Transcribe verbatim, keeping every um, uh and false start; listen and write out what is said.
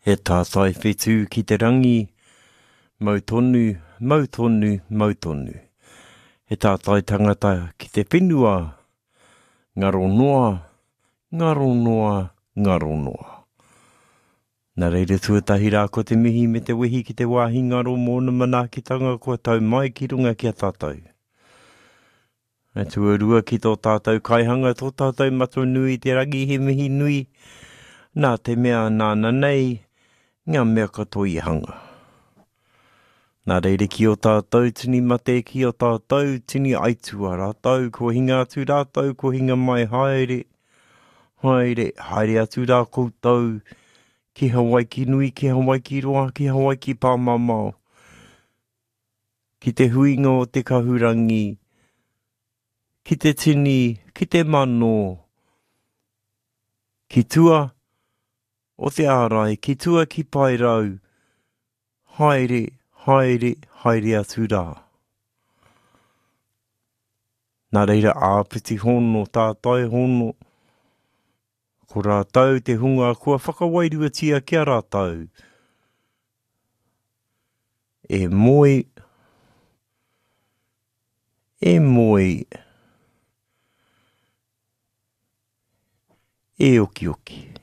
He tātai whetū ki te rangi, mau tonu, mau tonu, mau tonu. He tātai tangata ki te whenua, ngaro noa, ngaro noa, ngaro noa. Nā reira tuatahi rā ko te mihi me te wehi ki te wāhi ngaro mōna manaakitanga kua tau mai ki runga ki a tātou. E tuarua ki tō tātou kaihanga, tō tātou matu nui te rangi he mihi nui, nā te mea nāna nei, ngā mea katoa i hanga. Nā reire ki o tātou tini mate ki o tātou tini aitua rātou, ko hinga atu rātou, ko hinga mai haere, haere, haere atu rā koutou, ki Hawaii ki nui, ki Hawaii ki roa, ki Hawaii ki pāmamao. Ki te huinga o te kahurangi, ki te tini, ki te mano, ki tua o te ārai, ki tua ki pairau, haere, haere, haere atu rā. Nā reira āpiti hono, tātai hono, ko rātou te hunga kua whakawairua tia kia rātou. E moi, e moi, e oki oki.